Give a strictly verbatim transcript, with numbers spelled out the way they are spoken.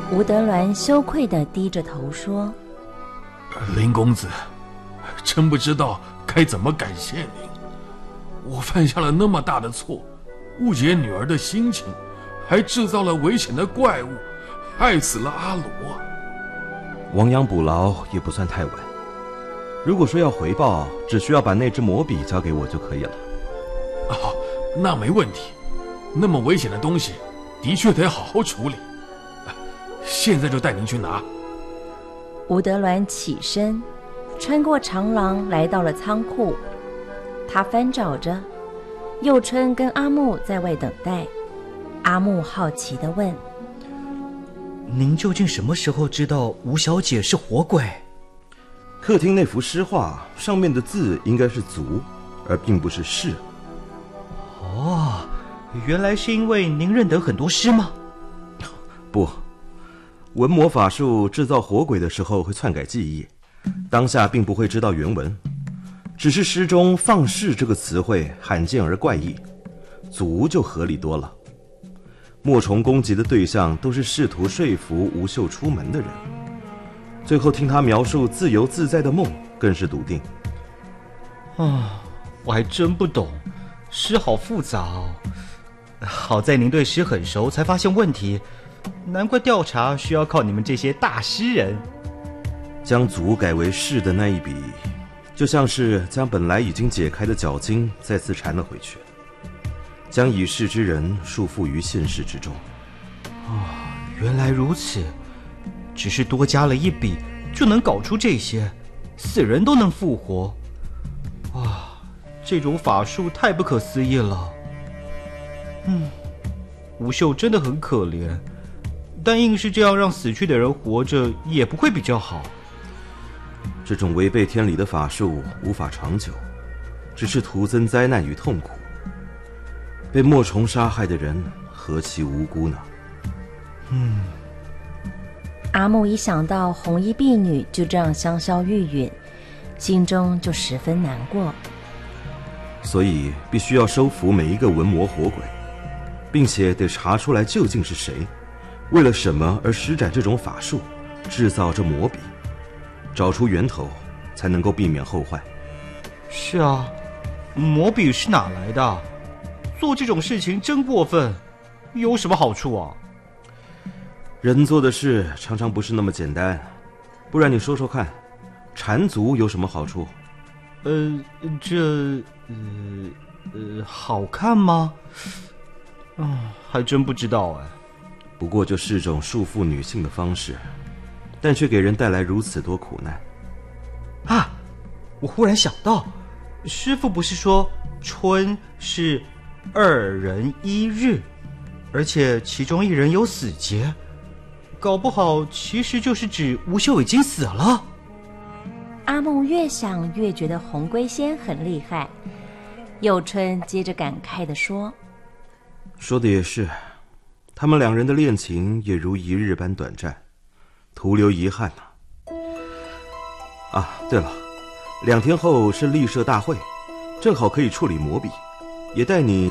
吴德銮羞愧地低着头说： 林公子，真不知道该怎么感谢您。我犯下了那么大的错，误解女儿的心情，还制造了危险的怪物，害死了阿罗。 亡羊补牢也不算太晚。如果说要回报，只需要把那支魔笔交给我就可以了。 哦，那没问题。那么危险的东西，的确得好好处理。现在就带您去拿。 吴德銮起身，穿过长廊，来到了仓库。他翻找着，幼春跟阿木在外等待。阿木好奇地问： 您究竟什么时候知道吴小姐是活鬼？ 客厅那幅诗画上面的字应该是足，而并不是士。 哦，原来是因为您认得很多诗吗？ 不，文魔法术制造活鬼的时候会篡改记忆，当下并不会知道原文，只是诗中放士这个词汇罕见而怪异，足就合理多了。莫虫攻击的对象都是试图说服吴秀出门的人，最后听他描述自由自在的梦，更是笃定。 啊，我还真不懂，诗好复杂哦。好在您对诗很熟，才发现问题。难怪调查需要靠你们这些大诗人。 将足改为士的那一笔，就像是将本来已经解开的脚筋再次缠了回去，将已逝之人束缚于现实之中。 哦，原来如此，只是多加了一笔就能搞出这些，死人都能复活。哇，这种法术太不可思议了。嗯，吴秀真的很可怜，但硬是这样让死去的人活着也不会比较好。 这种违背天理的法术无法长久，只是徒增灾难与痛苦。被莫虫杀害的人何其无辜呢？ 嗯， 阿木一想到红衣婢女就这样香消玉殒，心中就十分难过。 所以必须要收服每一个文魔活鬼，并且得查出来究竟是谁，为了什么而施展这种法术，制造这魔笔，找出源头，才能够避免后患。 是啊，魔笔是哪来的？做这种事情真过分，有什么好处啊？ 人做的事常常不是那么简单，不然你说说看，缠足有什么好处？ 呃，这呃呃，好看吗？啊、嗯，还真不知道哎。 不过就是种束缚女性的方式，但却给人带来如此多苦难。 啊！我忽然想到，师父不是说春是二人一日，而且其中一人有死劫，搞不好其实就是指吴秀已经死了。 阿木越想越觉得红龟仙很厉害。幼春接着感慨地说： 说的也是，他们两人的恋情也如一日般短暂，徒留遗憾呐、啊。啊，对了，两天后是立社大会，正好可以处理魔笔，也带你